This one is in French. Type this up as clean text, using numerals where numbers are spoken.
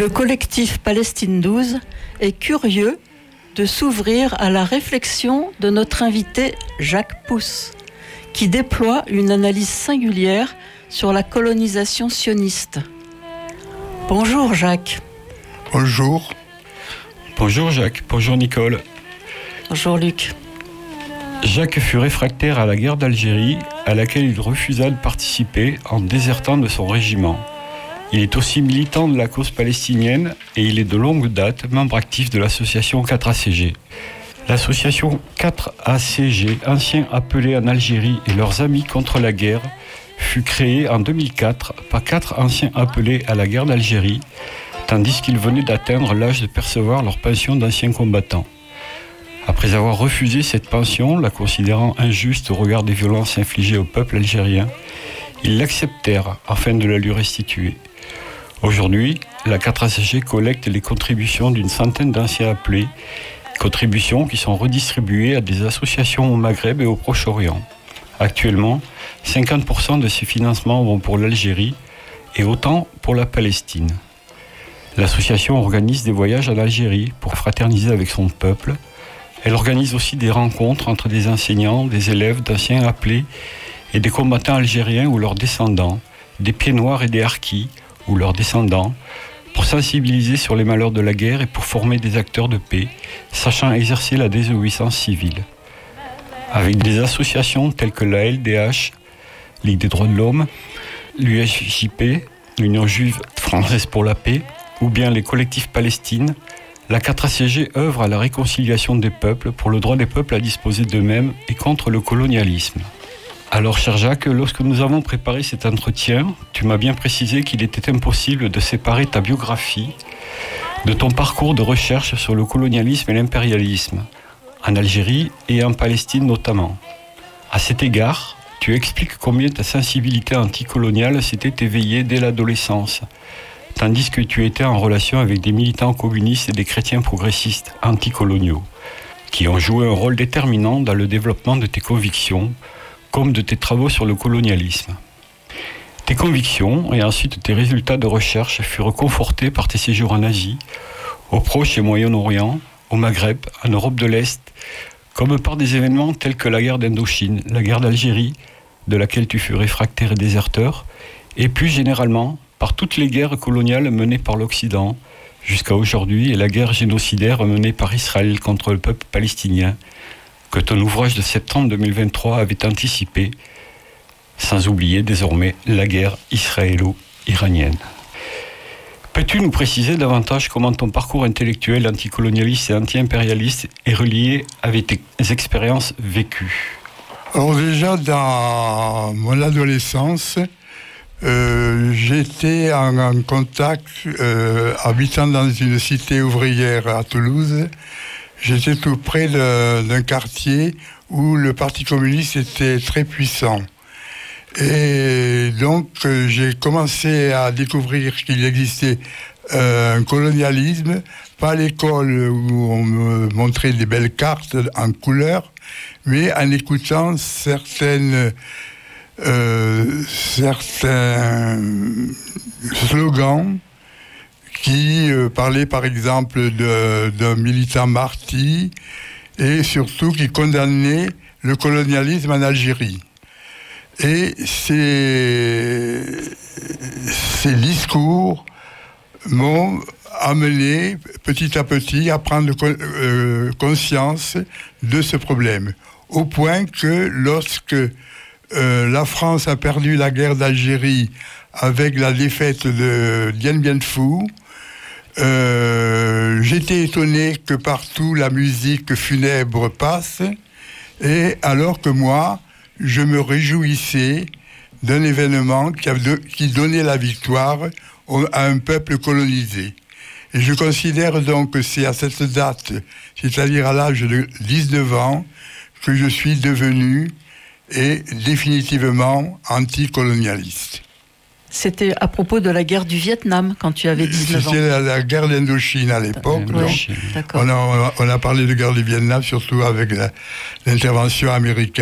Le collectif Palestine 12 est curieux de s'ouvrir à la réflexion de notre invité Jacques Pousse, qui déploie une analyse singulière sur la colonisation sioniste. Bonjour Jacques. Bonjour. Bonjour Jacques, bonjour Nicole. Bonjour Luc. Jacques fut réfractaire à la guerre d'Algérie, à laquelle il refusa de participer en désertant de son régiment. Il est aussi militant de la cause palestinienne et il est de longue date membre actif de l'association 4ACG. L'association 4ACG, ancien appelée en Algérie et leurs amis contre la guerre, fut créée en 2004 par 4 anciens appelés à la guerre d'Algérie, tandis qu'ils venaient d'atteindre l'âge de percevoir leur pension d'anciens combattants. Après avoir refusé cette pension, la considérant injuste au regard des violences infligées au peuple algérien, ils l'acceptèrent afin de la lui restituer. Aujourd'hui, la 4ACG collecte les contributions d'une centaine d'anciens appelés, contributions qui sont redistribuées à des associations au Maghreb et au Proche-Orient. Actuellement, 50% de ces financements vont pour l'Algérie et autant pour la Palestine. L'association organise des voyages en Algérie pour fraterniser avec son peuple. Elle organise aussi des rencontres entre des enseignants, des élèves, d'anciens appelés et des combattants algériens ou leurs descendants, des pieds noirs et des harkis ou leurs descendants, pour sensibiliser sur les malheurs de la guerre et pour former des acteurs de paix, sachant exercer la désobéissance civile. Avec des associations telles que la LDH, Ligue des droits de l'homme, l'USJP, l'Union juive française pour la paix, ou bien les collectifs Palestine, la 4ACG œuvre à la réconciliation des peuples pour le droit des peuples à disposer d'eux-mêmes et contre le colonialisme. Alors, cher Jacques, lorsque nous avons préparé cet entretien, tu m'as bien précisé qu'il était impossible de séparer ta biographie de ton parcours de recherche sur le colonialisme et l'impérialisme, en Algérie et en Palestine notamment. À cet égard, tu expliques combien ta sensibilité anticoloniale s'était éveillée dès l'adolescence, tandis que tu étais en relation avec des militants communistes et des chrétiens progressistes anticoloniaux, qui ont joué un rôle déterminant dans le développement de tes convictions, comme de tes travaux sur le colonialisme. Tes convictions et ensuite tes résultats de recherche furent confortés par tes séjours en Asie, au Proche et Moyen-Orient, au Maghreb, en Europe de l'Est, comme par des événements tels que la guerre d'Indochine, la guerre d'Algérie, de laquelle tu fus réfractaire et déserteur, et plus généralement par toutes les guerres coloniales menées par l'Occident, jusqu'à aujourd'hui, et la guerre génocidaire menée par Israël contre le peuple palestinien, que ton ouvrage de septembre 2023 avait anticipé, sans oublier désormais la guerre israélo-iranienne. Peux-tu nous préciser davantage comment ton parcours intellectuel anticolonialiste et anti-impérialiste est relié avec tes expériences vécues? Alors déjà, dans mon adolescence, j'étais en contact, habitant dans une cité ouvrière à Toulouse. J'étais tout près d'un quartier où le Parti communiste était très puissant. Et donc, j'ai commencé à découvrir qu'il existait un colonialisme, pas à l'école où on me montrait des belles cartes en couleur, mais en écoutant certains slogans qui parlait par exemple d'un militant marty et surtout qui condamnait le colonialisme en Algérie. Et ces discours m'ont amené petit à petit à prendre conscience de ce problème. Au point que lorsque la France a perdu la guerre d'Algérie avec la défaite de Dien Bien Phu, j'étais étonné que partout la musique funèbre passe, et alors que moi, je me réjouissais d'un événement qui donnait la victoire à un peuple colonisé. Et je considère donc que c'est à cette date, c'est-à-dire à l'âge de 19 ans, que je suis devenu définitivement anticolonialiste. C'était à propos de la guerre du Vietnam, quand tu avais 19 ans. C'était la guerre d'Indochine à l'époque. Oui, On a parlé de guerre du Vietnam, surtout avec l'intervention américaine.